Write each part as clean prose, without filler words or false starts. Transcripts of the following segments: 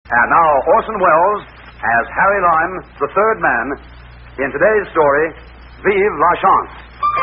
And now Orson Welles as Harry Lime, the third man, in today's story, Vive la Chance.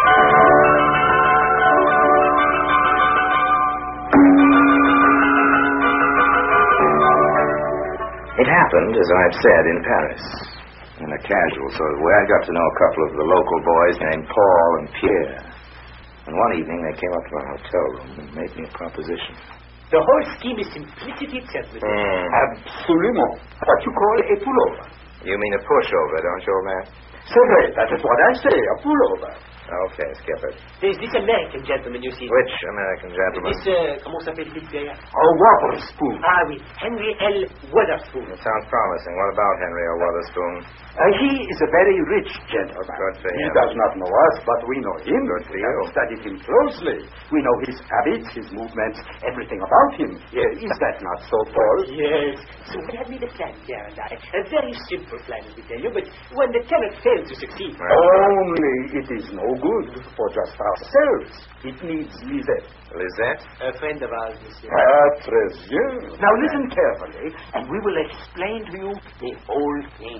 It happened, as I've said, in Paris, in a casual sort of way. I got to know a couple of the local boys named Paul and Pierre. And one evening they came up to my hotel room and made me a proposition. The whole scheme is simplicity itself, Mr. Absolument. What you call a pullover. You mean a pushover, don't you, old man? C'est vrai, that is what I say, a pullover. Okay, skip it. There's this American gentleman, you see. Which American gentleman? This, comment s'appelle-t-il derrière? A Wotherspoon. Ah oui, Henry L. Wotherspoon. It sounds promising. What about Henry L. Wotherspoon? He is a very rich gentleman. Good for He him. does not know us, but we know him. Good for We you. have studied him closely. We know his habits, his movements, everything about him. Is that not so, Paul? Yes. So we have made a plan, Pierre and I. A very simple plan, let me tell you, but one that cannot fail to succeed. Only it is no good for just ourselves. It needs Lisette. Lisette? A friend of ours, monsieur. Très bien. Now listen carefully, and we will explain to you the whole thing.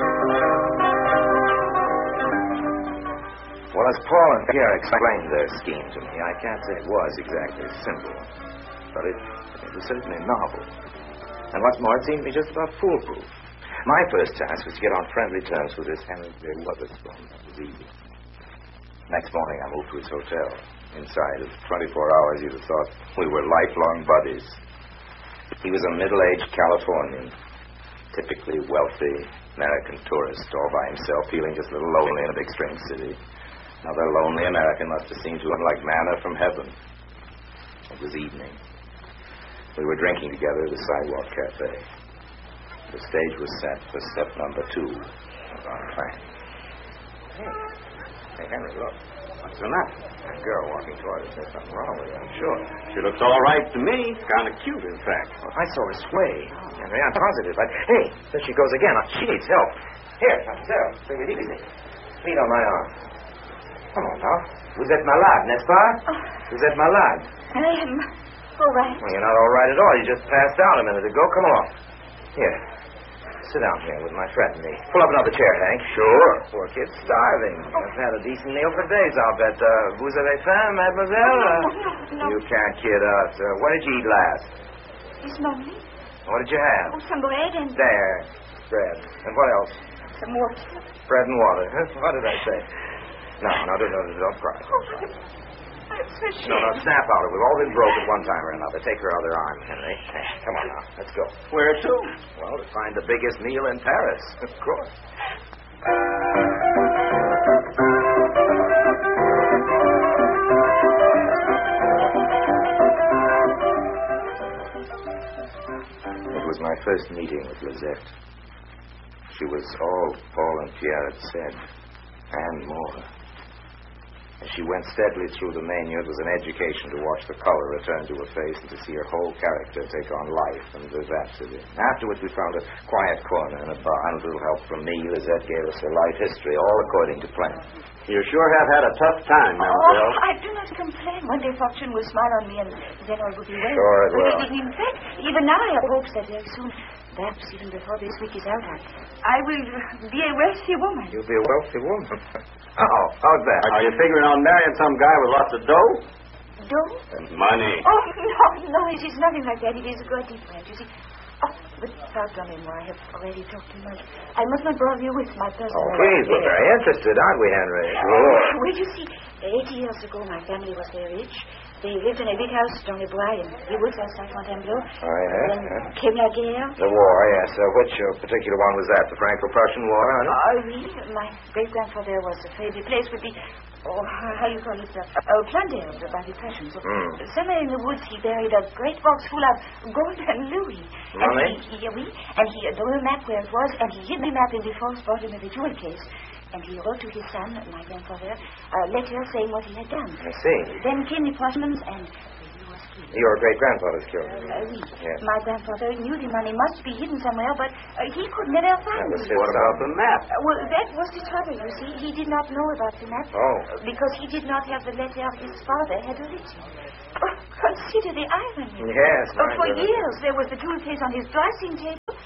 Well, as Paul and Pierre explained their scheme to me, I can't say it was exactly simple. But it was certainly novel. And what's more, it seemed to be just about foolproof. My first task was to get on friendly terms with this Henry J. Wotherspoon. That was easy. Next morning, I moved to his hotel. Inside of 24 hours, you'd have thought we were lifelong buddies. He was a middle-aged Californian, typically wealthy American tourist, all by himself, feeling just a little lonely in a big strange city. Another lonely American must have seemed to him like manna from heaven. It was evening. We were drinking together at the Sidewalk Cafe. The stage was set for step number 2 of our plan. Hey, Henry, look. What's the matter? That girl walking toward us. There's something wrong with her, I'm sure. She looks all right to me. Kind of cute, in fact. Well, I saw her sway. Henry, I'm positive. Hey, there she goes again. She needs help. Here, Sarah, bring it easy. Feet on my arm. Come on now. Vous êtes malade, n'est-ce pas? Vous êtes malade. I am all right. Well, you're not all right at all. You just passed out a minute ago. Come along. Here. Sit down here with my friend and me. Pull up another chair, Hank. Sure. Poor kid's starving. Hasn't had a decent meal for days, I'll bet. Vous avez faim, mademoiselle? No. You can't kid us. What did you eat last? This morning, What did you have? some bread and There. Bread. And what else? some water. Bread and water. Huh? What did I say? No, don't cry. I'm so ashamed. No, snap out of it. We've all been broke at one time or another. Take her other arm, Henry. Come on now. Let's go. Where to? Well, to find the biggest meal in Paris. Of course. It was my first meeting with Lisette. She was all Paul and Pierre had said, and more. As she went steadily through the menu, it was an education to watch the color return to her face and to see her whole character take on life and vivacity. Afterwards, we found a quiet corner in a bar, and a little help from me. Lisette gave us her life history, all according to plan. You sure have had a tough time, mademoiselle. I do not complain. One day fortune will smile on me, and then all will be well. Sure it will. In fact, even now I have hopes that very soon, perhaps even before this week is out, I will be a wealthy woman. You'll be a wealthy woman. Oh, how's that? Are you figuring on marrying some guy with lots of dough? Dough? Money. Oh, no, it is nothing like that. It is a great difference, you see. Oh, but pardonnez-moi, I have already talked too much. I must not bother you with my personal Oh, please, we're very interested, aren't we, Henry? Sure. Well, you see, 80 years ago, my family was very rich. They lived in a big house dans les bois in the woods outside Fontainebleau. Oh, yes, Then yes. came la guerre. The war, yes. Which particular one was that? The Franco-Prussian War, honey? Oui, my great-grandfather was afraid the place would be, how you call it, plundered by the Prussians. So, somewhere in the woods, he buried a great box full of golden louis. Money? And he drew a map where it was, and he hid the map in the false bottom of the jewel case. And he wrote to his son, my grandfather, a letter saying what he had done. I see. Then came the Prussians, and he was killed. Your great-grandfather's killed. Oui. Yes. My grandfather knew the money must be hidden somewhere, but he could never find it. What about the map? Well, that was the trouble, you see. He did not know about the map. Oh. Because he did not have the letter his father had written. Oh, consider the irony. Yes. For years, there was the jewel case on his dressing table.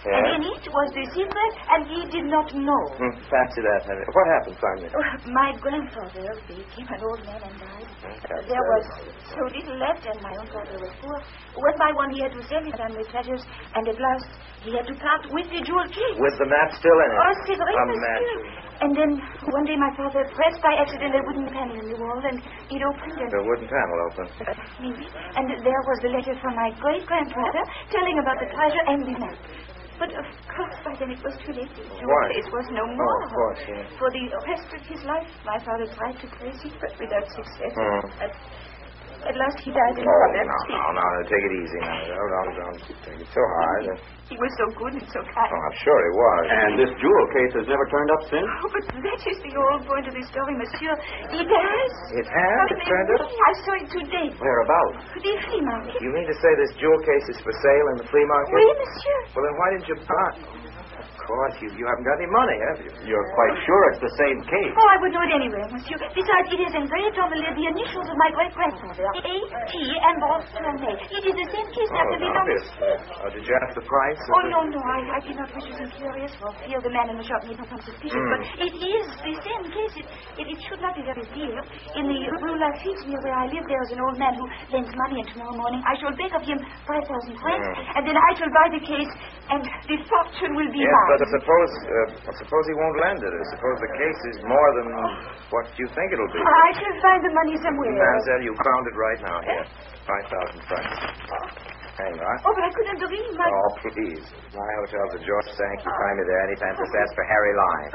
And in it was the silver, and he did not know. Fancy that, Henry. What happened finally? My grandfather became an old man and died. That's There was so little left, and my own father was poor. One by one, he had to sell his family treasures, and at last, he had to part with the jewel case. With the map still in it? Oh, c'est vrai, monsieur. Imagine. And then, one day, my father pressed by accident a wooden panel in the wall, and it opened, and... The wooden panel opened. Maybe. And there was the letter from my great-grandfather telling about the treasure and the map. But, of course, by then it was too late. The jewel Why? case was no more. of course, yeah. For the rest of his life, my father tried to trace it, but without success. At last, he died in collapse. No, take it easy now. Don't take it so hard. He was so good and so kind. I'm sure he was. And this jewel case has never turned up since? Oh, but that is the whole point of the story, monsieur. It has. It has? It turned up? I saw it today. Whereabouts? The flea market. You mean to say this jewel case is for sale in the flea market? Oui, monsieur. Well, then why didn't you buy it? Of course, you haven't got any money, have you? You're quite sure it's the same case? Oh, I would know it anywhere, monsieur. Besides, it is engraved on the lid the initials of my great-grandfather. A.T. and Boston. It is the same case that the lid on the... Did you ask the price? Oh, no. I did not wish to seem curious for fear the man in the shop may become suspicious, but it is the same case. It should not be very dear. In the Rue Lafitte, near where I live, there is an old man who lends money, and tomorrow morning I shall beg of him 5,000 francs, and then I shall buy the case, and the fortune will be mine. But I suppose he won't lend it. I suppose the case is more than what you think it'll be. I shall find the money somewhere. Mademoiselle, you found it right now. Here, 5,000 francs. Hang on. Oh, but I couldn't dream. Oh, please. My hotel's at George Sank. You find me there anytime. Just ask for Harry Lime.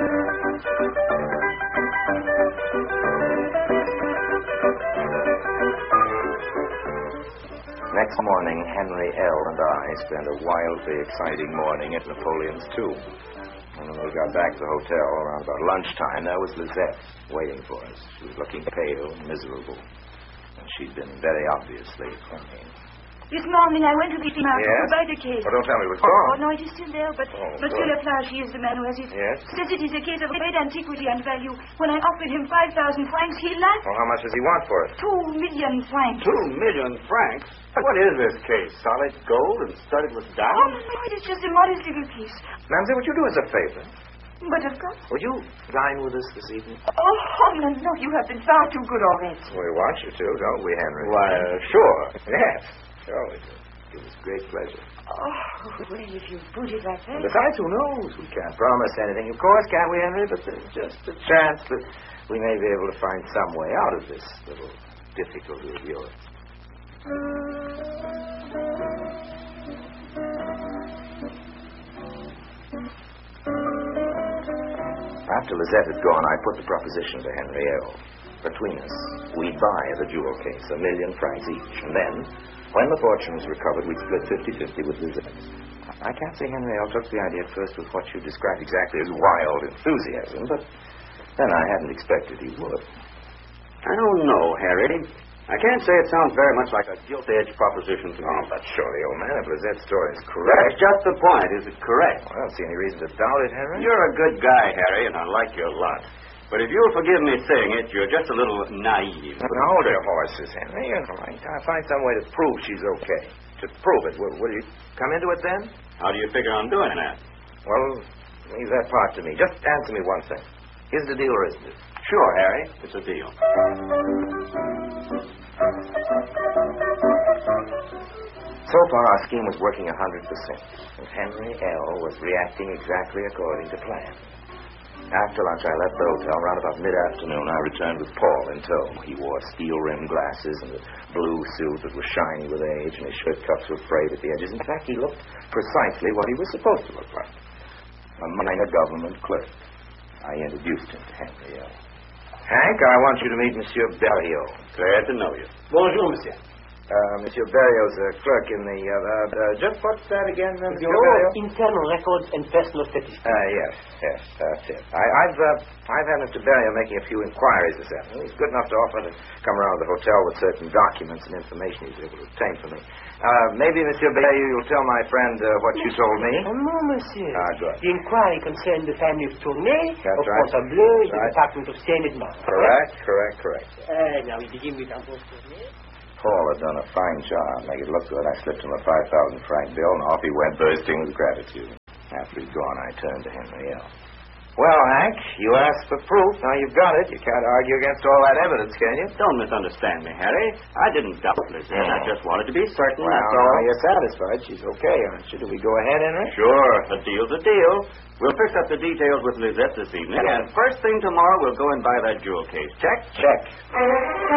Next morning, Henry L. and I spent a wildly exciting morning at Napoleon's tomb. And when we got back to the hotel around about lunchtime, there was Lizette waiting for us. She was looking pale and miserable. And she'd been very obviously crying. This morning I went to the market to buy the case. Oh, don't tell me it was gone. Oh, no, it is still there, but Monsieur Laplage, he is the man who has it. Yes? Says it is a case of great antiquity and value. When I offered him 5,000 francs, he laughed. Well, how much does he want for it? 2 million francs. 2 million francs? What is this case? Solid gold and studded with Oh, diamonds? no, it is just a modest little piece. Mademoiselle, would you do us a favor? But of course. Would you dine with us this evening? Oh, no, you have been far too good already. We want you to, don't we, Henry? Why, sure. Yes. Sure, it gives us great pleasure. Oh, well, if you put it like that. Besides, who knows? We can't promise anything, of course, can't we, Henry? But there's just a chance that we may be able to find some way out of this little difficulty of yours. After Lizette had gone, I put the proposition to Henry L. Between us, we'd buy the jewel case, 1 million francs each, and then, when the fortune was recovered, we'd split 50-50 with Lizette. I can't say Henry L. took the idea at first with what you described exactly as wild enthusiasm, but then I hadn't expected he would. I don't know, Harry. I can't say it sounds very much like a gilt-edged proposition to me. Oh, but surely, old man, if Lizette's story is That's correct... just the point. Is it correct? Well, I don't see any reason to doubt it, Henry. You're a good guy, Harry, and I like you a lot. But if you'll forgive me saying it, you're just a little naive. Now, hold your horses, Henry. I'll find some way to prove she's okay. To prove it. Will you come into it then? How do you figure on doing that? Well, leave that part to me. Just answer me one thing. Is it a deal or isn't it? Sure, Harry. It's a deal. So far, our scheme was working 100%, and Henry L. was reacting exactly according to plan. After lunch, I left the hotel. Around about mid-afternoon, I returned with Paul in tow. He wore steel-rimmed glasses and a blue suit that was shiny with age, and his shirt cuffs were frayed at the edges. In fact, he looked precisely what he was supposed to look like. A minor government clerk. I introduced him to Henry L. Hank, I want you to meet Monsieur Berriot. Glad to know you. Bonjour, monsieur. Monsieur Berriot's a clerk in the... just what's that again, Monsieur Bureau Berriot? of Internal Records and Personal Statistics. Yes, that's it. I've had Mr. Berriot making a few inquiries this afternoon. He's good enough to offer to come around to the hotel with certain documents and information he's able to obtain from me. Maybe, Monsieur Berriot, you'll tell my friend what you told me? Oh, no, monsieur. Good. The inquiry concerned the family of Tournay, That's of right. Fontainebleau, the Right. department of Seine-et-Marne. Correct. Now we begin with Ambroise Tournay. Paul had done a fine job. Make it look good. I slipped him a 5,000 franc bill, and off he went, bursting with gratitude. After he'd gone, I turned to Henry L. Well, Hank, you asked for proof. Now you've got it. You can't argue against all that evidence, can you? Don't misunderstand me, Harry. I didn't doubt Lizette. I just wanted to be certain, Well, that's all. now you're satisfied. She's okay, aren't you? Do we go ahead, Henry? Sure, a deal's a deal. We'll fix up the details with Lizette this evening, and first thing tomorrow we'll go and buy that jewel case. Check? Check.